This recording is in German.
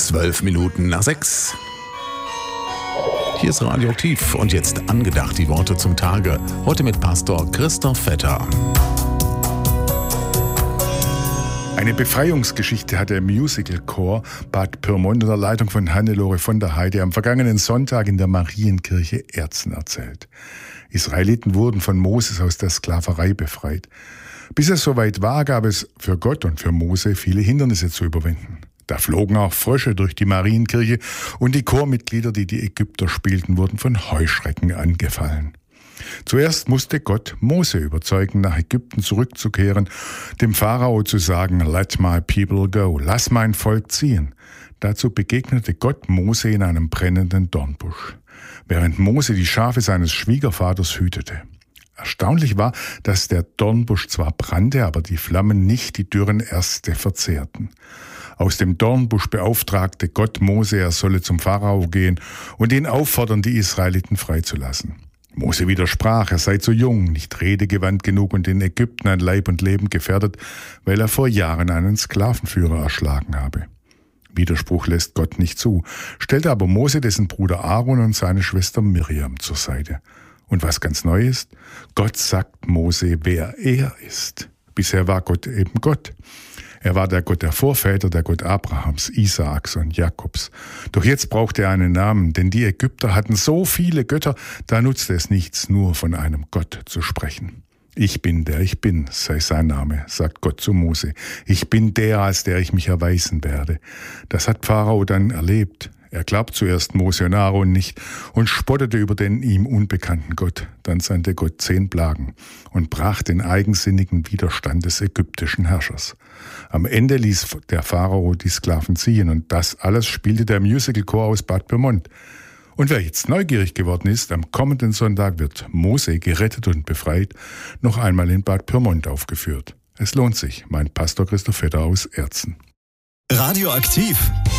6:12. Hier ist Radioaktiv und jetzt angedacht die Worte zum Tage. Heute mit Pastor Christoph Vetter. Eine Befreiungsgeschichte hat der Musical-Chor Bad Pyrmont unter Leitung von Hannelore von der Heide am vergangenen Sonntag in der Marienkirche Erzen erzählt. Israeliten wurden von Moses aus der Sklaverei befreit. Bis es soweit war, gab es für Gott und für Mose viele Hindernisse zu überwinden. Da flogen auch Frösche durch die Marienkirche und die Chormitglieder, die die Ägypter spielten, wurden von Heuschrecken angefallen. Zuerst musste Gott Mose überzeugen, nach Ägypten zurückzukehren, dem Pharao zu sagen, "Let my people go", lass mein Volk ziehen. Dazu begegnete Gott Mose in einem brennenden Dornbusch, während Mose die Schafe seines Schwiegervaters hütete. Erstaunlich war, dass der Dornbusch zwar brannte, aber die Flammen nicht die dürren Äste verzehrten. Aus dem Dornbusch beauftragte Gott Mose, er solle zum Pharao gehen und ihn auffordern, die Israeliten freizulassen. Mose widersprach, er sei zu jung, nicht redegewandt genug und in Ägypten an Leib und Leben gefährdet, weil er vor Jahren einen Sklavenführer erschlagen habe. Widerspruch lässt Gott nicht zu, stellte aber Mose dessen Bruder Aaron und seine Schwester Miriam zur Seite. Und was ganz neu ist, Gott sagt Mose, wer er ist. Bisher war Gott eben Gott. Er war der Gott der Vorväter, der Gott Abrahams, Isaaks und Jakobs. Doch jetzt brauchte er einen Namen, denn die Ägypter hatten so viele Götter, da nutzte es nichts, nur von einem Gott zu sprechen. Ich bin der ich bin, sei sein Name, sagt Gott zu Mose. Ich bin der, als der ich mich erweisen werde. Das hat Pharao dann erlebt. Er glaubt zuerst Mose und Aaron nicht und spottete über den ihm unbekannten Gott. Dann sandte Gott 10 Plagen und brach den eigensinnigen Widerstand des ägyptischen Herrschers. Am Ende ließ der Pharao die Sklaven ziehen und das alles spielte der Musical-Chor aus Bad Pyrmont. Und wer jetzt neugierig geworden ist, am kommenden Sonntag wird Mose, gerettet und befreit, noch einmal in Bad Pyrmont aufgeführt. Es lohnt sich, meint Pastor Christoph Vetter aus Erzen. Radioaktiv.